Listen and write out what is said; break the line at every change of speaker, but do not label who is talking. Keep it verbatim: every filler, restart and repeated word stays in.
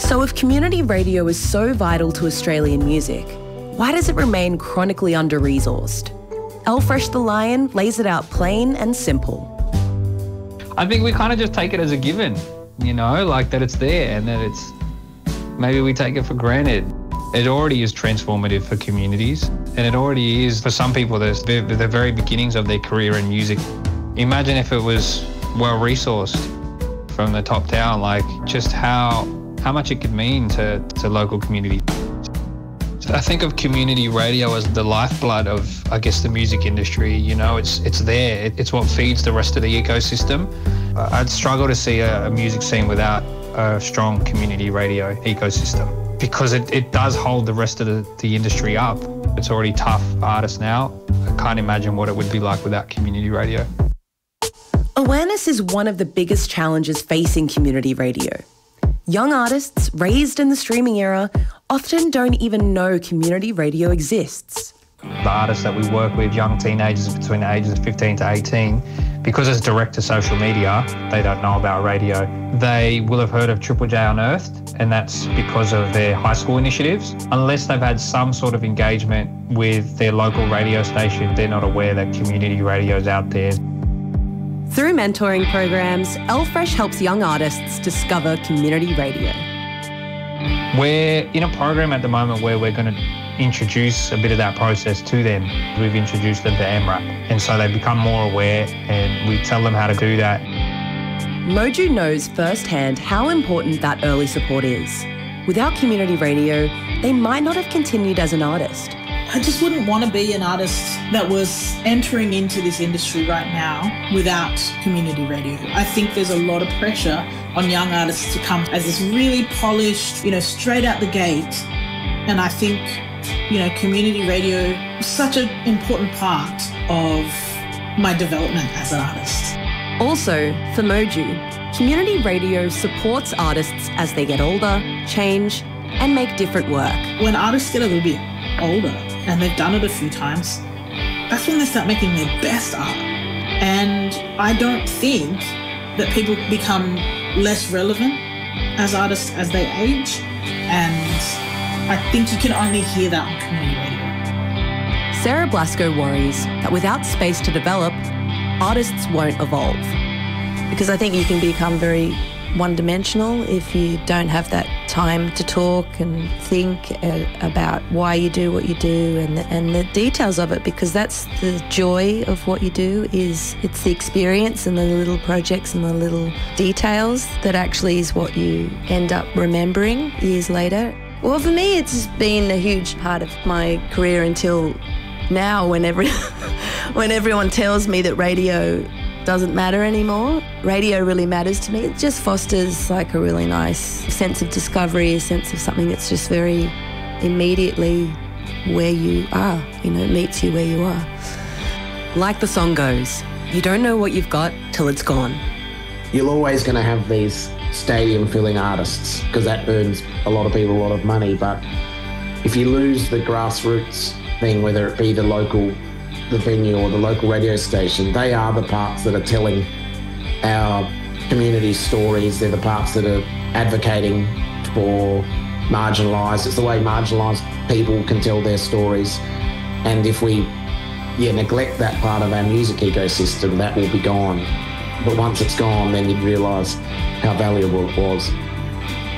So if community radio is so vital to Australian music, why does it remain chronically under-resourced? L-Fresh the Lion lays it out plain and simple.
I think we kind of just take it as a given, you know, like that it's there and that it's, maybe we take it for granted. It already is transformative for communities, and it already is for some people the, the very beginnings of their career in music. Imagine if it was well-resourced from the top down, like just how how much it could mean to, to local community. I think of community radio as the lifeblood of, I guess, the music industry. You know, it's it's there. It's what feeds the rest of the ecosystem. I'd struggle to see a, a music scene without a strong community radio ecosystem, because it, it does hold the rest of the, the industry up. It's already tough for artists now. I can't imagine what it would be like without community radio.
Awareness is one of the biggest challenges facing community radio. Young artists raised in the streaming era often don't even know community radio exists.
The artists that we work with, young teenagers between the ages of fifteen to eighteen, because it's direct to social media, they don't know about radio. They will have heard of Triple J Unearthed, and that's because of their high school initiatives. Unless they've had some sort of engagement with their local radio station, they're not aware that community radio is out there.
Through mentoring programs, L-Fresh helps young artists discover community radio.
We're in a program at the moment where we're going to introduce a bit of that process to them. We've introduced them to M RAP, and so they become more aware, and we tell them how to do that.
Moju knows firsthand how important that early support is. Without community radio, they might not have continued as an artist.
I just wouldn't want to be an artist that was entering into this industry right now without community radio. I think there's a lot of pressure on young artists to come as this really polished, you know, straight out the gate. And I think, you know, community radio is such an important part of my development as an artist.
Also, for Moju, community radio supports artists as they get older, change, and make different work.
When artists get a little bit older and they've done it a few times, that's when they start making their best art. And I don't think that people become less relevant as artists as they age. And I think you can only hear that on community radio.
Sarah Blasco worries that without space to develop, artists won't evolve.
Because I think you can become very one-dimensional if you don't have that time to talk and think uh, about why you do what you do and the, and the details of it, because that's the joy of what you do. Is it's the experience and the little projects and the little details that actually is what you end up remembering years later. Well, for me, it's been a huge part of my career until now, when every when everyone tells me that radio doesn't matter anymore. Radio really matters to me. It just fosters like a really nice sense of discovery, a sense of something that's just very immediately where you are. You know, it meets you where you are.
Like the song goes, you don't know what you've got till it's gone.
You're always going to have these stadium-filling artists because that earns a lot of people a lot of money. But if you lose the grassroots thing, whether it be the local the venue or the local radio station, they are the parts that are telling our community stories. They're the parts that are advocating for marginalised. It's the way marginalised people can tell their stories. And if we yeah, neglect that part of our music ecosystem, that will be gone. But once it's gone, then you'd realise how valuable it was.